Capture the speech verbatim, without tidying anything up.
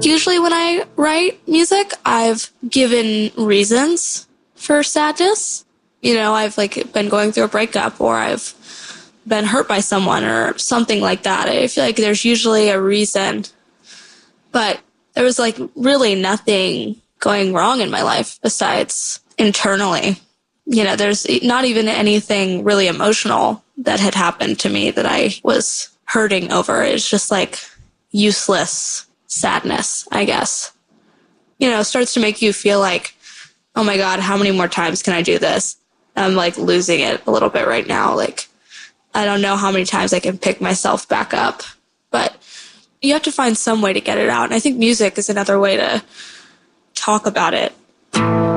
Usually when I write music, I've given reasons for sadness. You know, I've like been going through a breakup, or I've been hurt by someone or something like that. I feel like there's usually a reason. But there was like really nothing going wrong in my life besides internally. You know, there's not even anything really emotional that had happened to me that I was hurting over. It's just like useless sadness, I guess. You know, it starts to make you feel like, oh my God, how many more times can I do this? I'm like losing it a little bit right now. Like, I don't know how many times I can pick myself back up, but you have to find some way to get it out. And I think music is another way to talk about it.